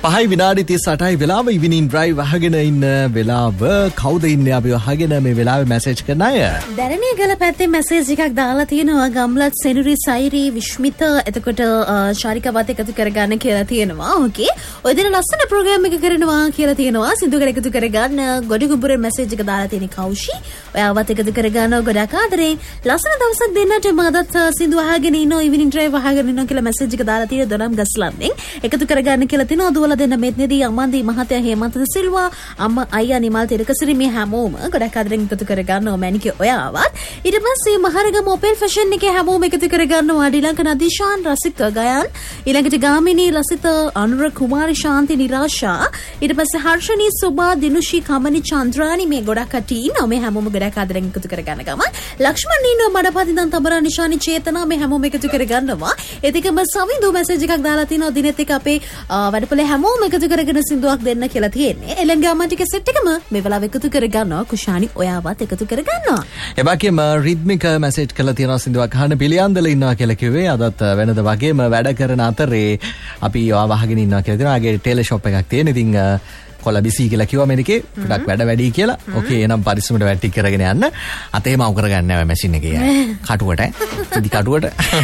5 විනාඩි 38යි වෙලාව ඉවිනින් ඩ්‍රයිව් අහගෙන ඉන්න වෙලාව කවුද ඉන්නේ අපි අහගෙන මේ වෙලාවේ මැසේජ් කරන අය දැරණිය ගල පැත්තේ මැසේජ් එකක් දාලා තියෙනවා ගම්ලත් සෙනුරි සයිරි විශ්මිත එතකොට ශාරිකාවත් එකතු කරගන්න කියලා තියෙනවා ඕකේ ඔය දින ලස්සන ප්‍රෝග්‍රෑම් එක කරනවා කියලා තියෙනවා සින්දුවකට එකතු කරගන්න ගොඩගුඹුරේ මැසේජ් එක දාලා තියෙන කෞෂි ඔයාවත් එකතු කරගන්න ගොඩක් ආදරේ ලස්සන දවසක් දෙන්නට මදත් සින්දුව අහගෙන ඉන්න ඉවිනින් ඩ්‍රයිව් අහගෙන ඉන්න කියලා මැසේජ් එක දාලා තියෙන දොනම් ගස්ලන්නෙන් එකතු කරගන්න කියලා තියෙනවා දුවලා දෙන්න මෙත්නේදී අමන්දී මහත්තයා හේමන්ත සිල්වා අම්මා අයියා නිමල් තිරකසිරි මේ හැමෝම ගොඩක් ආදරෙන් එකතු කරගන්නවා මැනිකේ ඔයාවත් ඊට පස්සේ මහරගම ඔපෙල් ෆැෂන් එකේ හැමෝම එකතු කරගන්නවා ඩිලංක නදීෂාන් රසික ගයන් ඊළඟට ගාමිනී ලසිත අනුර කුමාරි ශාන්ති නිරාෂා ඊට පස්සේ හර්ෂණී සුබා දිනුෂි කමනි චන්ද්‍රානි මේ ගොඩක් කටි ඉන්නවා මේ හැමෝම ගොඩක් ආදරෙන් එකතු කරගන්න ගම ලක්ෂ්මන් ඉන්නවා මඩපතින් තබරා නිශානි චේතනා මේ හැමෝම එකතු කරගන්නවා ඒතිකම සවිඳු මැසේජ් එකක් දාලා තිනවා දිනෙත් එක අපේ වැඩපොලේ හැමෝම එකතු කරගෙන සින්දුවක් දෙන්න කියලා තියෙන්නේ. එලංගාමන් ටික සෙට් එකම මේ වෙලාව එකතු කරගන්නවා. කුෂානි ඔයාවත් එකතු කරගන්නවා. ඒ වගේම රිද්මික මැසේජ් කරලා තියෙනවා සින්දුවක් අහන්න පිළියන්දල ඉන්නවා කියලා කිව්වේ. අදත් වෙනද වගේම වැඩ කරන අතරේ අපි ඔයාව අහගෙන ඉන්නවා කියලා තියෙනවා. ආගේ ටෙලි ෂොප් එකක් තියෙන. ඉතින් කොළ බිසි කියලා කිව්වා මේකේ ඩක් වැඩ වැඩි කියලා. ඕකේ එනම් පරිස්සමට වැටි කරගෙන යන්න. අතේ මව කරගන්න නැහැ මැෂින් එකේ. කටුවට. ඉදි කටුවට.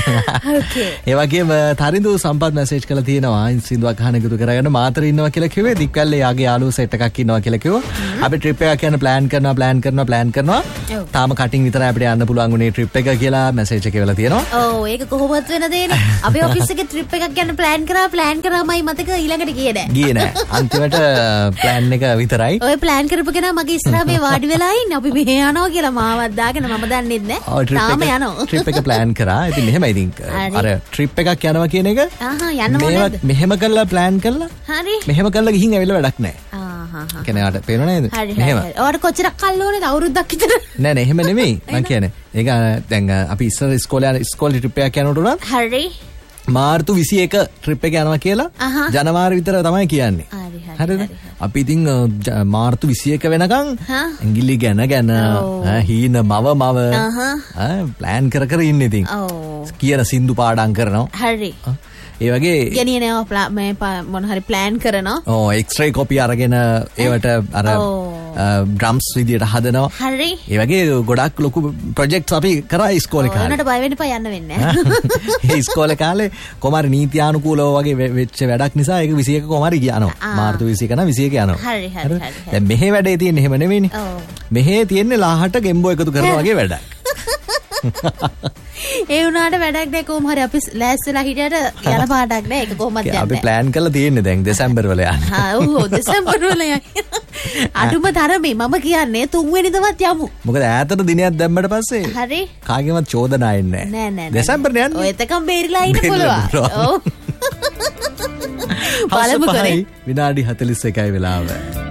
ඕකේ. ඒ වගේම තරිඳු සම්පත් මැසේජ් කරලා තියෙනවා සින්දුවක් අහන්න එකතු කරගෙන මාතර ඉන්නවා කියලා කිව්වේ. දික්වැල්ලේ යාගේ යාළුවෝ සෙට් එකක් ඉන්නවා කියලා කිව්වා. අපි ට්‍රිප් එකක් යන ප්ලෑන් කරනවා. තාම කටින් විතරයි අපිට යන්න පුළුවන් උනේ ට්‍රිප් එක කියලා මැසේජ් එකේ වෙලා තියෙනවා. ඔව් ඒක කොහොමවත් වෙන දෙන්නේ. අපි ඔෆිස් එකේ ට්‍රිප් එකක් යන ප්ලෑන් කරාමයි මතක ඊළඟට ගියේ නැහැ. ගියේ නැහැ. අන්තිමට ප්ලෑන් එක විතරයි. ඔය ප්ලෑන් කරපු කෙනා මගේ ඉස්සරහා මේ වාඩි වෙලා ඉන්නේ. අපි මෙහෙ යනවා කියලා මාවත් දාගෙන මම දන්නේ නැහැ. තාම යනවා. ට්‍රිප් එක ප්ලෑන් කරා. ඉතින් මෙහෙමයි ඉතින් අර ට්‍රිප් එකක් යනවා කියන එක යන්න ඕනේද? මෙහෙම කරලා ප්ලෑන් කරලා හරි. මෙහෙම කරලා ගිහින් ඇවිල්ලා වැඩක් නැහැ. කියන්නේ ආට පේනව නේද? මෙහෙම. ඔයාලට කොච්චරක් කල් ඕනේද? අවුරුද්දක් විතර. නෑ එහෙම නෙමෙයි. මං කියන්නේ ඒක දැන් අපි ඉස්සර ඉස්කෝලේ ට්‍රිප් එකක් යනකොට උනත් හරි. මාර්තු 21 ට්‍රිප් එක යනවා කියලා ජනවාරි විතර තමයි කියන්නේ. හරිද? අපි ඉතින් මාර්තු 21 වෙනකන් ඇඟිලි ගැන හීන මව ප්ලෑන් කර ඉන්නේ ඉතින්. කියන සින්දු පාඩම් කරනවා. හරි. ඒ වගේ ගෙනියනවා මොන හරි ප්ලෑන් කරනවා. ඔව් එක්ස්රේ කොපි අරගෙන ඒවට අර ඩ්‍රම්ස් විදියට හදනවා. හරි. ඒ වගේ ගොඩක් ලොකු ප්‍රොජෙක්ට්ස් අපි කරා ඉස්කෝලේ කාලේ. ඕනට බය වෙන්න එපා යන්න වෙන්නේ නැහැ. ඒ ඉස්කෝලේ කාලේ කොමාරි නීත්‍යානුකූලව වගේ වෙච්ච වැඩක් නිසා ඒක 21 කොමාරි යනවා. මාර්තු 21 නම් 21 යනවා. හරි. දැන් මෙහෙ වැඩේ තියෙන්නේ එහෙම නෙවෙයිනේ. මෙහෙ තියෙන්නේ ලාහට ගෙම්බෝ එකතු කරනවා වගේ වැඩක්. ඒ වුණාට වැඩක් නැහැ කොහොම හරි අපි ලෑස්තිලා හිටියට යන පාටක් නැහැ ඒක කොහොමද යන්නේ අපි ප්ලෑන් කරලා තියෙන්නේ දැන් දෙසැම්බර් වල යන්න. ඔව් දෙසැම්බර් වල යන්න. අඩුම තරමේ මම කියන්නේ 3 වෙනිදවත් යමු. මොකද ඈතට දිනයක් දැම්මට පස්සේ හරි කාගෙවත් චෝදනා එන්නේ නැහැ. දෙසැම්බර් යන්න. ඔය එතකම් බේරිලා ඉන්න පුළුවන්. ඔව්. බලමු කරේ. විනාඩි 41යි වෙලාව.